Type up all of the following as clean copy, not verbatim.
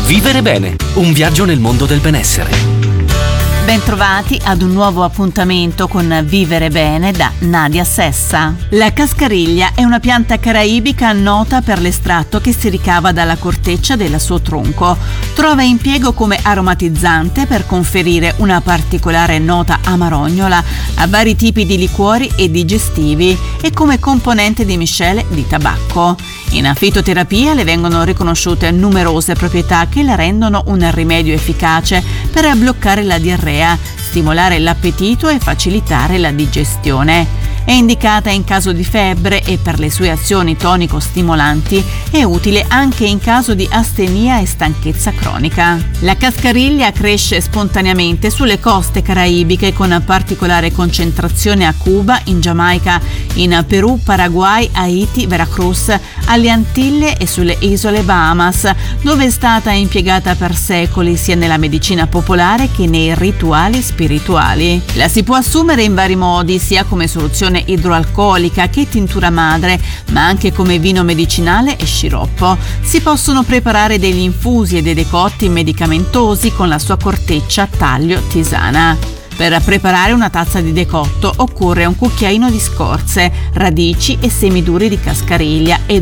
Vivere bene, un viaggio nel mondo del benessere. Bentrovati ad un nuovo appuntamento con Vivere Bene da Nadia Sessa. La cascariglia è una pianta caraibica nota per l'estratto che si ricava dalla corteccia del suo tronco. Trova impiego come aromatizzante per conferire una particolare nota amarognola a vari tipi di liquori e digestivi e come componente di miscele di tabacco. In fitoterapia le vengono riconosciute numerose proprietà che la rendono un rimedio efficace per bloccare la diarrea, stimolare l'appetito e facilitare la digestione. È indicata in caso di febbre e per le sue azioni tonico-stimolanti è utile anche in caso di astenia e stanchezza cronica. La cascariglia cresce spontaneamente sulle coste caraibiche con particolare concentrazione a Cuba, in Giamaica, in Perù, Paraguay, Haiti, Veracruz, alle Antille e sulle isole Bahamas, dove è stata impiegata per secoli sia nella medicina popolare che nei rituali spirituali. La si può assumere in vari modi, sia come soluzione idroalcolica che tintura madre, ma anche come vino medicinale e sciroppo. Si possono preparare degli infusi e dei decotti medicamentosi con la sua corteccia, taglio, tisana. Per preparare una tazza di decotto occorre un cucchiaino di scorze, radici e semiduri di cascariglia e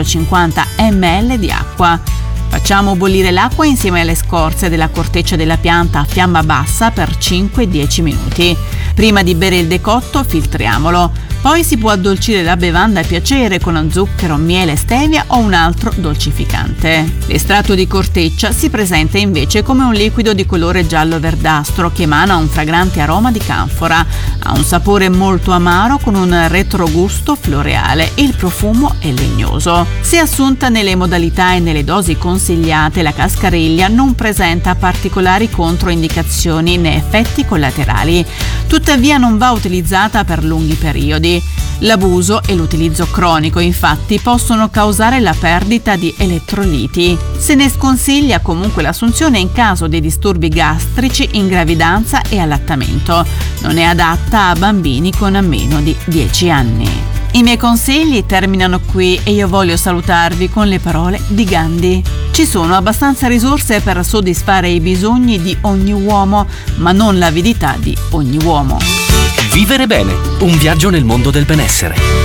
250 ml di acqua. Facciamo bollire l'acqua insieme alle scorze della corteccia della pianta a fiamma bassa per 5-10 minuti. Prima di bere il decotto filtriamolo. Poi si può addolcire la bevanda a piacere con zucchero, miele, stevia o un altro dolcificante. L'estratto di corteccia si presenta invece come un liquido di colore giallo-verdastro che emana un fragrante aroma di canfora. Ha un sapore molto amaro con un retrogusto floreale e il profumo è legnoso. Se assunta nelle modalità e nelle dosi consigliate, la cascariglia non presenta particolari controindicazioni né effetti collaterali. Tuttavia non va utilizzata per lunghi periodi. L'abuso e l'utilizzo cronico, infatti, possono causare la perdita di elettroliti. Se ne sconsiglia comunque l'assunzione in caso di disturbi gastrici, in gravidanza e allattamento. Non è adatta a bambini con meno di 10 anni. I miei consigli terminano qui e io voglio salutarvi con le parole di Gandhi. Ci sono abbastanza risorse per soddisfare i bisogni di ogni uomo, ma non l'avidità di ogni uomo. Vivere bene, un viaggio nel mondo del benessere.